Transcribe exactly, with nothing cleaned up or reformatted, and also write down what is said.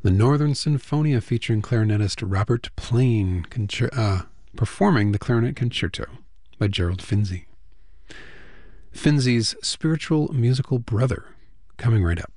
The Northern Sinfonia featuring clarinetist Robert Plain concer- uh, performing the Clarinet Concerto by Gerald Finzi. Finzi's Spiritual Musical Brother, coming right up.